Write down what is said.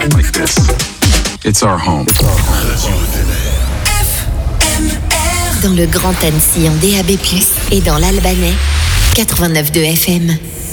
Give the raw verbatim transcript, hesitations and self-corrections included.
like this. It's our home. Dans le Grand Annecy en D A B plus, et dans l'Albanais, quatre-vingt-neuf virgule deux F M.